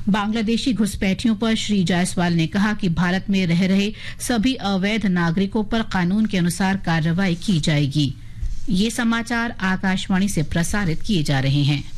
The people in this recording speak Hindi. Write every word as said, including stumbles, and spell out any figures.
बांग्लादेशी घुसपैठियों पर श्री जायसवाल ने कहा कि भारत में रह रहे सभी अवैध नागरिकों पर कानून के अनुसार कार्रवाई की जाएगी। ये समाचार आकाशवाणी से प्रसारित किए जा रहे हैं।